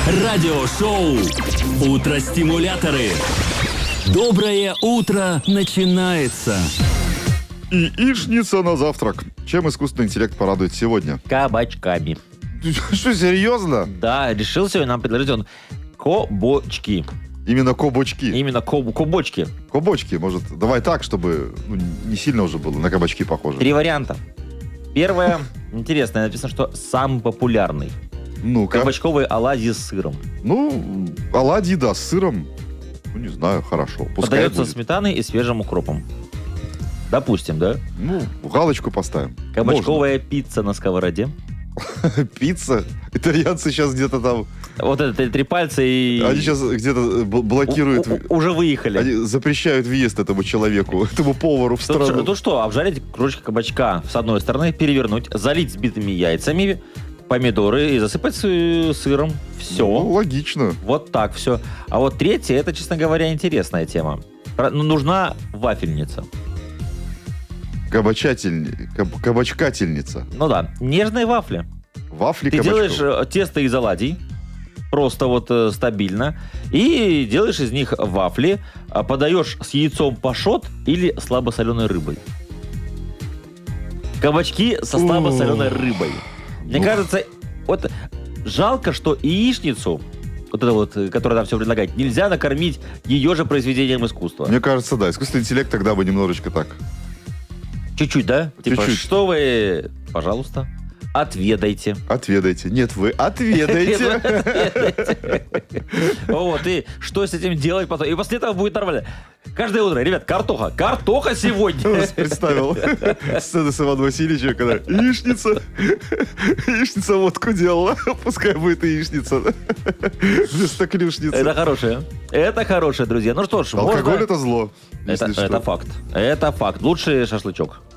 Радиошоу «Утро-стимуляторы». Доброе утро начинается. Яичница на завтрак. Чем искусственный интеллект порадует сегодня? Кабачками. Что, серьезно? Да, решил сегодня нам предложить он кобочки. Именно кабачки. Именно кобочки. Кабачки, может, давай так, чтобы не сильно уже было на кабачки похоже. 3 варианта. Первое, интересное, написано, что самый популярный. Ну-ка. Кабачковые оладьи с сыром. Ну, оладьи, да, с сыром. Ну, не знаю, хорошо. Пускай Подается будет. сметаной и свежим укропом. Допустим, да? Ну, галочку поставим. Кабачковая пицца на сковороде. Можно. Пицца. Итальянцы сейчас где-то там... Вот это 3 пальца и... Они сейчас где-то блокируют... Уже выехали. Они запрещают въезд этому человеку, этому повару в страну. Тут что, обжарить кружочек кабачка с одной стороны, перевернуть, залить взбитыми яйцами, помидоры и засыпать сыром. Все. Ну, логично. Вот так все. А вот третье, это, честно говоря, интересная тема. Нужна вафельница. Кабачкательница. Ну да, нежные вафли. Вафли Ты кабачковые. делаешь тесто из оладий, просто вот стабильно, и делаешь из них вафли, подаешь с яйцом пашот или слабосоленой рыбой. Кабачки со слабосоленой рыбой. Мне кажется, вот жалко, что яичницу, вот это вот, которая там все предлагает, нельзя накормить ее же произведением искусства. Мне кажется, да. Искусственный интеллект тогда бы немножечко так. Чуть-чуть, да? Типа, Чуть-чуть. что вы, пожалуйста, отведайте. Отведайте. Нет, вы отведайте. Вот, и что с этим делать потом? И после этого будет нормально. Каждое утро, ребят, картоха. Картоха сегодня. Я представил сцену с Иваном Васильевичем, когда яичница водку делала. Пускай будет яичница. Вместо клюшницы. Это хорошее. Это хорошее, друзья. Ну что ж, Алкоголь можно... это зло. если что. Это факт. Это факт. Лучший шашлычок.